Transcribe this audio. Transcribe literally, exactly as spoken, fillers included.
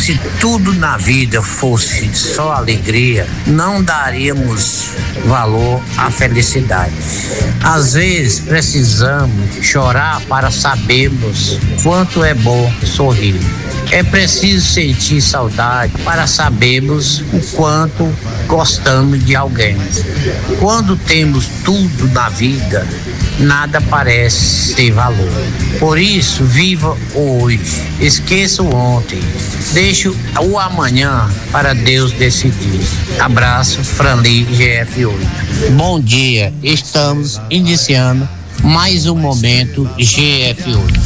Se tudo na vida fosse só alegria, não daríamos valor à felicidade. Às vezes precisamos chorar para sabermos quanto é bom sorrir. É preciso sentir saudade para sabermos o quanto gostamos de alguém. Quando temos tudo na vida, nada parece ter valor. Por isso, viva hoje, esqueça o ontem, deixe o amanhã para Deus decidir. Abraço, Franli, G F oito. Bom dia, estamos iniciando mais um momento G F oito.